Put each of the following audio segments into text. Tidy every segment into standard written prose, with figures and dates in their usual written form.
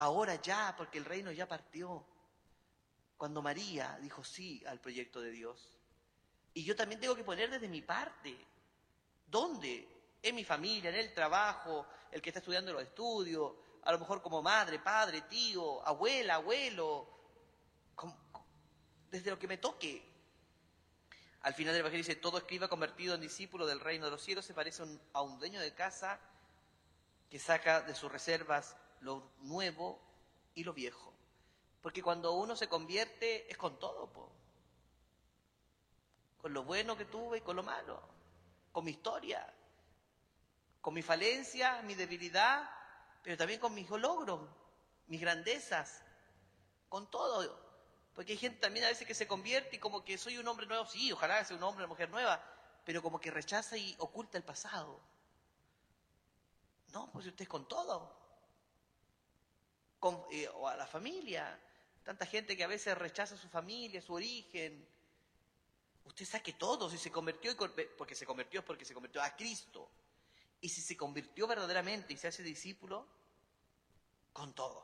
ahora ya, porque el reino ya partió. Cuando María dijo sí al proyecto de Dios. Y yo también tengo que poner desde mi parte. ¿Dónde? En mi familia, en el trabajo, el que está estudiando los estudios, a lo mejor como madre, padre, tío, abuela, abuelo, desde lo que me toque. Al final del Evangelio dice, todo escriba convertido en discípulo del reino de los cielos se parece a un dueño de casa que saca de sus reservas lo nuevo y lo viejo. Porque cuando uno se convierte es con todo, po. Con lo bueno que tuve y con lo malo, con mi historia, con mi falencia, mi debilidad, pero también con mis logros, mis grandezas, con todo. Porque hay gente también a veces que se convierte y como que soy un hombre nuevo, sí, ojalá sea un hombre, una mujer nueva, pero como que rechaza y oculta el pasado. No, pues usted es con todo. O a la familia. Tanta gente que a veces rechaza su familia, su origen. Usted saque todo, si se convirtió, porque se convirtió a Cristo. Y si se convirtió verdaderamente y se hace discípulo, con todo.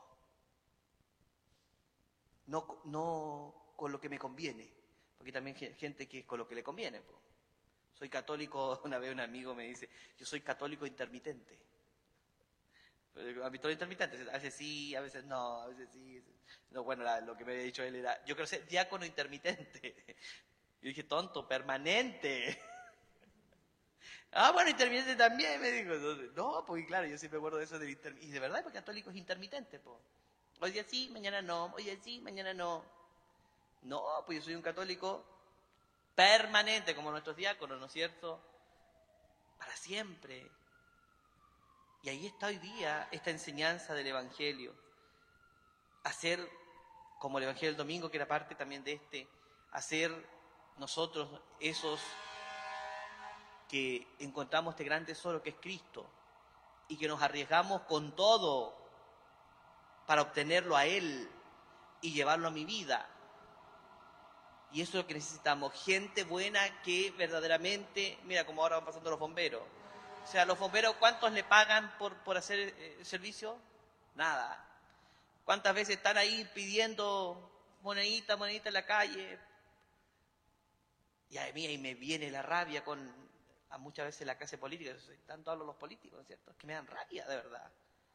No con lo que me conviene, porque también hay gente que es con lo que le conviene. Po. Soy católico, una vez un amigo me dice, yo soy católico intermitente. Católico intermitente, a veces sí, a veces no, a veces sí. No, bueno, lo que me había dicho él era, yo quiero ser diácono intermitente. Yo dije, tonto, permanente. Ah, bueno, intermitente también, me dijo. No, porque claro, yo siempre me acuerdo de eso del intermitente. Y de verdad, porque católico es intermitente, po. Hoy día sí, mañana no. Hoy día sí, mañana no. No, pues yo soy un católico permanente, como nuestros diáconos, ¿no es cierto? Para siempre. Y ahí está hoy día esta enseñanza del Evangelio. Hacer, como el Evangelio del domingo, que era parte también de hacer nosotros esos que encontramos este gran tesoro que es Cristo y que nos arriesgamos con todo para obtenerlo a Él y llevarlo a mi vida. Y eso es lo que necesitamos, gente buena que verdaderamente, mira como ahora van pasando los bomberos. O sea, los bomberos, ¿cuántos le pagan por hacer el servicio? Nada. ¿Cuántas veces están ahí pidiendo monedita en la calle? Y a mí ahí me viene la rabia a muchas veces la clase política, tanto hablo los políticos, ¿cierto? Que me dan rabia, de verdad.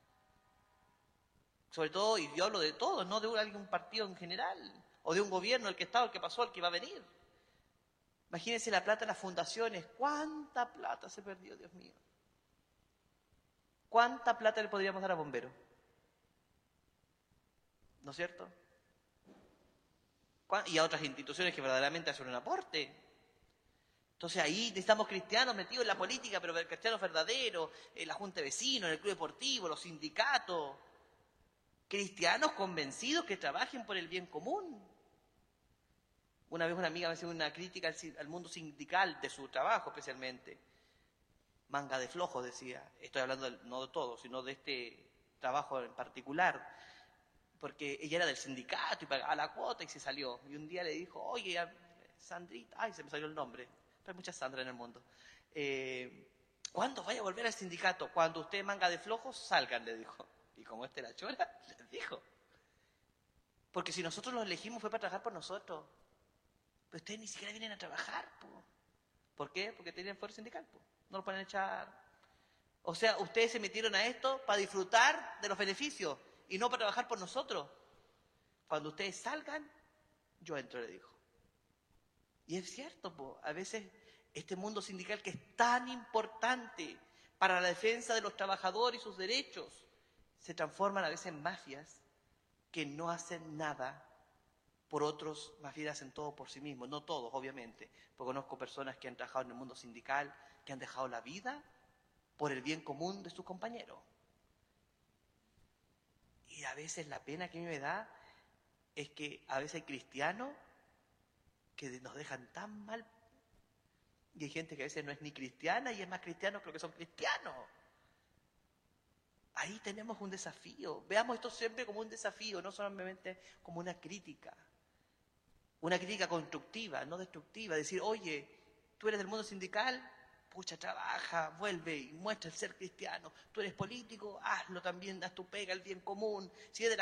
Sobre todo, y yo hablo de todos, no de algún partido en general, o de un gobierno, el que está, el que pasó, el que va a venir. Imagínense la plata de las fundaciones, ¿cuánta plata se perdió, Dios mío? ¿Cuánta plata le podríamos dar a bomberos? ¿No es cierto? Y a otras instituciones que verdaderamente hacen un aporte. Entonces ahí necesitamos cristianos metidos en la política, pero cristianos verdaderos, en la junta de vecinos, en el club deportivo, los sindicatos. Cristianos convencidos que trabajen por el bien común. Una vez una amiga me hacía una crítica al mundo sindical de su trabajo especialmente. Manga de flojos, decía. Estoy hablando no de todo, sino de este trabajo en particular. Porque ella era del sindicato y pagaba la cuota y se salió. Y un día le dijo, oye, Sandrita, ay, se me salió el nombre. Pero hay muchas Sandra en el mundo. ¿Cuándo vaya a volver al sindicato? Cuando usted manga de flojos, salgan, le dijo. Y como la chora, les dijo. Porque si nosotros los elegimos fue para trabajar por nosotros. Pero ustedes ni siquiera vienen a trabajar, po. ¿Por qué? Porque tienen fuerza sindical, po. No lo pueden echar. O sea, ustedes se metieron a esto para disfrutar de los beneficios y no para trabajar por nosotros. Cuando ustedes salgan, yo entro, le dijo. Y es cierto, po. A veces este mundo sindical que es tan importante para la defensa de los trabajadores y sus derechos, se transforman a veces en mafias que no hacen nada por otros, más bien hacen todo por sí mismos. No todos, obviamente, porque conozco personas que han trabajado en el mundo sindical, que han dejado la vida por el bien común de sus compañeros. Y a veces la pena que a mí me da es que a veces hay cristianos que nos dejan tan mal. Y hay gente que a veces no es ni cristiana y es más cristiano que lo que son cristianos. Ahí tenemos un desafío. Veamos esto siempre como un desafío, no solamente como una crítica. Una crítica constructiva, no destructiva. Decir, oye, tú eres del mundo sindical, pucha, trabaja, vuelve y muestra el ser cristiano. Tú eres político, hazlo también, haz tu pega, el bien común. Si eres de